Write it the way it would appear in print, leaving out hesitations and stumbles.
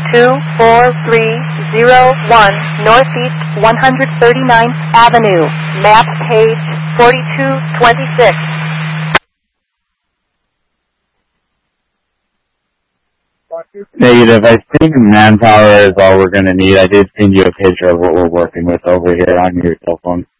242301 Northeast 139th Avenue, map page 4226. Negative. I think manpower is all we're going to need. I did send you a picture of what we're working with over here on your cell phone.